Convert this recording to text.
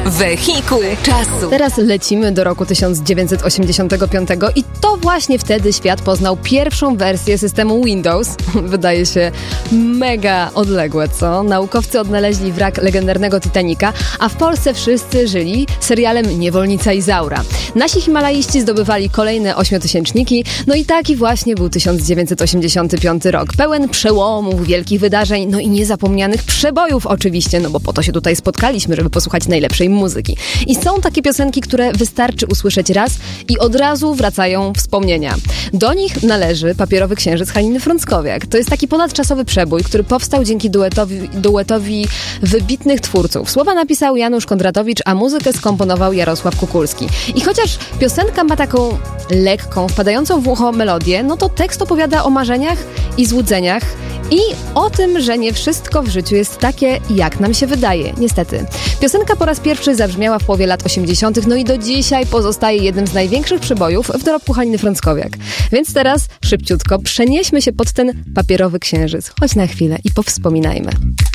Wehikuł czasu. Teraz lecimy do roku 1985 i to właśnie wtedy świat poznał pierwszą wersję systemu Windows. Wydaje się mega odległe, co? Naukowcy odnaleźli wrak legendarnego Titanica, a w Polsce wszyscy żyli serialem Niewolnica Izaura. Nasi himalaiści zdobywali kolejne 8-tysięczniki, no i taki właśnie był 1985 rok. Pełen przełomów, wielkich wydarzeń, no i niezapomnianych przebojów oczywiście, no bo po to się tutaj spotkaliśmy, żeby posłuchać najlepszej muzyki. I są takie piosenki, które wystarczy usłyszeć raz i od razu wracają wspomnienia. Do nich należy Papierowy Księżyc Haliny Frąckowiak. To jest taki ponadczasowy przebój, który powstał dzięki duetowi wybitnych twórców. Słowa napisał Janusz Kondratowicz, a muzykę skomponował Jarosław Kukulski. I chociaż piosenka ma taką lekką, wpadającą w ucho melodię, no to tekst opowiada o marzeniach i złudzeniach i o tym, że nie wszystko w życiu jest takie, jak nam się wydaje. Niestety. Piosenka po raz pierwszy zabrzmiała w połowie lat 80., no i do dzisiaj pozostaje jednym z największych przebojów w dorobku Haliny Frąckowiak. Więc teraz szybciutko przenieśmy się pod ten Papierowy Księżyc. Choć na chwilę i powspominajmy.